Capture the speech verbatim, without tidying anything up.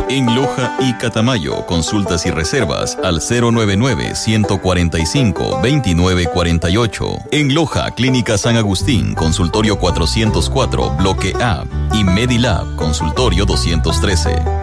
En Loja y Catamayo, consultas y reservas al cero nueve nueve, uno cuatro cinco, dos nueve cuatro ocho. En Loja, Clínica San Agustín, consultorio cuatrocientos cuatro, bloque A. Y Medilab, consultorio doscientos trece.